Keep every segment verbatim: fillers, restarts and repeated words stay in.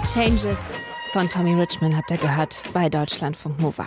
Changes von Tommy Richman habt ihr gehört bei Deutschlandfunk Nova.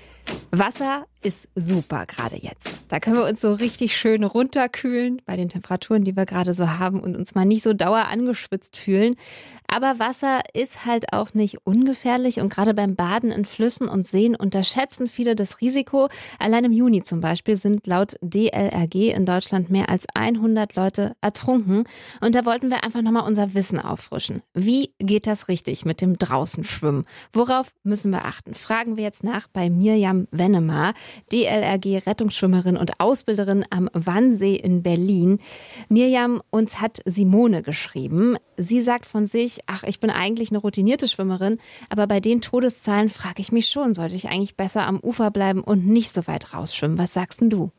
Wasser ist super gerade jetzt. Da können wir uns so richtig schön runterkühlen bei den Temperaturen, die wir gerade so haben und uns mal nicht so dauer angeschwitzt fühlen. Aber Wasser ist halt auch nicht ungefährlich und gerade beim Baden in Flüssen und Seen unterschätzen viele das Risiko. Allein im Juni zum Beispiel sind laut D L R G in Deutschland mehr als hundert Leute ertrunken. Und da wollten wir einfach nochmal unser Wissen auffrischen. Wie geht das richtig mit dem Draußenschwimmen? Worauf müssen wir achten? Fragen wir jetzt nach bei Mirjam Wennemar, D L R G-Rettungsschwimmerin und Ausbilderin am Wannsee in Berlin. Mirjam, uns hat Simone geschrieben. Sie sagt von sich, ach, ich bin eigentlich eine routinierte Schwimmerin, aber bei den Todeszahlen frage ich mich schon, sollte ich eigentlich besser am Ufer bleiben und nicht so weit rausschwimmen? Was sagst denn du?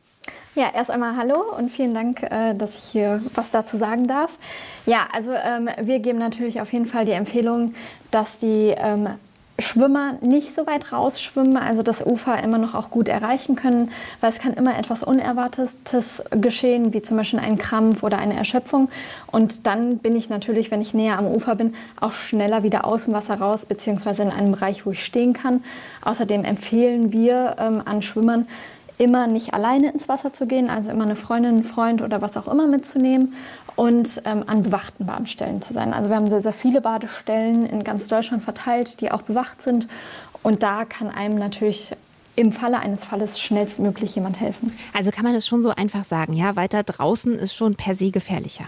Ja, erst einmal hallo und vielen Dank, dass ich hier was dazu sagen darf. Ja, also ähm, wir geben natürlich auf jeden Fall die Empfehlung, dass die ähm, Schwimmer nicht so weit rausschwimmen, also das Ufer immer noch auch gut erreichen können, weil es kann immer etwas Unerwartetes geschehen, wie zum Beispiel ein Krampf oder eine Erschöpfung. Und dann bin ich natürlich, wenn ich näher am Ufer bin, auch schneller wieder aus dem Wasser raus, beziehungsweise in einem Bereich, wo ich stehen kann. Außerdem empfehlen wir ähm, an Schwimmern, immer nicht alleine ins Wasser zu gehen, also immer eine Freundin, einen Freund oder was auch immer mitzunehmen und ähm, an bewachten Badestellen zu sein. Also wir haben sehr, sehr viele Badestellen in ganz Deutschland verteilt, die auch bewacht sind. Und da kann einem natürlich im Falle eines Falles schnellstmöglich jemand helfen. Also kann man es schon so einfach sagen, ja, weiter draußen ist schon per se gefährlicher.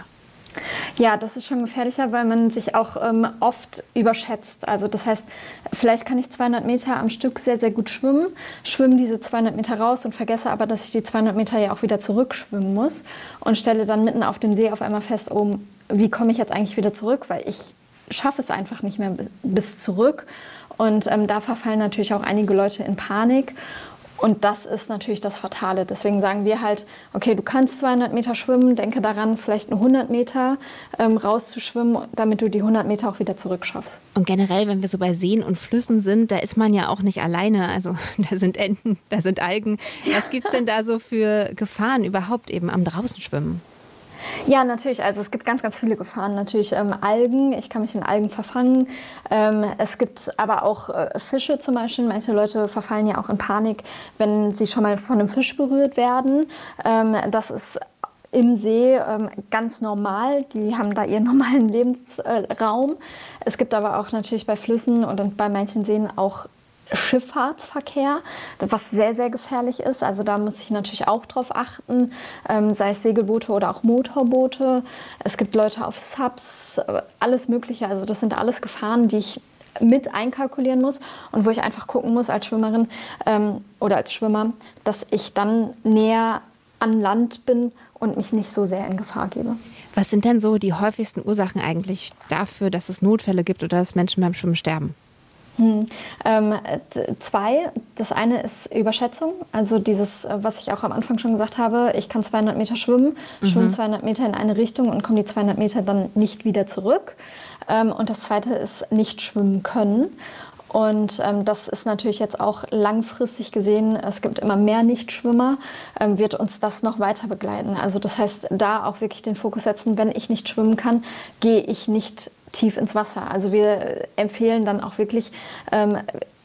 Ja, das ist schon gefährlicher, weil man sich auch ähm, oft überschätzt. Also das heißt, vielleicht kann ich zweihundert Meter am Stück sehr, sehr gut schwimmen, schwimme diese zweihundert Meter raus und vergesse aber, dass ich die zweihundert Meter ja auch wieder zurückschwimmen muss und stelle dann mitten auf dem See auf einmal fest, oh, wie komme ich jetzt eigentlich wieder zurück, weil ich schaffe es einfach nicht mehr bis zurück. Und ähm, da verfallen natürlich auch einige Leute in Panik. Und das ist natürlich das Fatale. Deswegen sagen wir halt, okay, du kannst zweihundert Meter schwimmen, denke daran, vielleicht nur hundert Meter ähm, rauszuschwimmen, damit du die hundert Meter auch wieder zurückschaffst. Und generell, wenn wir so bei Seen und Flüssen sind, da ist man ja auch nicht alleine. Also da sind Enten, da sind Algen. Was gibt's denn da so für Gefahren überhaupt eben am Draußenschwimmen? Ja, natürlich. Also es gibt ganz, ganz viele Gefahren. Natürlich ähm, Algen. Ich kann mich in Algen verfangen. Ähm, es gibt aber auch äh, Fische zum Beispiel. Manche Leute verfallen ja auch in Panik, wenn sie schon mal von einem Fisch berührt werden. Ähm, das ist im See ähm, ganz normal. Die haben da ihren normalen Lebensraum. Es gibt aber auch natürlich bei Flüssen und bei manchen Seen auch Schifffahrtsverkehr, was sehr, sehr gefährlich ist. Also da muss ich natürlich auch drauf achten, ähm, sei es Segelboote oder auch Motorboote. Es gibt Leute auf Subs, alles Mögliche. Also das sind alles Gefahren, die ich mit einkalkulieren muss und wo ich einfach gucken muss als Schwimmerin ähm, oder als Schwimmer, dass ich dann näher an Land bin und mich nicht so sehr in Gefahr gebe. Was sind denn so die häufigsten Ursachen eigentlich dafür, dass es Notfälle gibt oder dass Menschen beim Schwimmen sterben? Hm. Ähm, zwei. Das eine ist Überschätzung. Also dieses, was ich auch am Anfang schon gesagt habe, ich kann zweihundert Meter schwimmen, mhm. schwimme zweihundert Meter in eine Richtung und komme die zweihundert Meter dann nicht wieder zurück. Ähm, und das zweite ist nicht schwimmen können. Und ähm, das ist natürlich jetzt auch langfristig gesehen, es gibt immer mehr Nichtschwimmer, ähm, wird uns das noch weiter begleiten. Also das heißt, da auch wirklich den Fokus setzen, wenn ich nicht schwimmen kann, gehe ich nicht tief ins Wasser. Also wir empfehlen dann auch wirklich, ähm,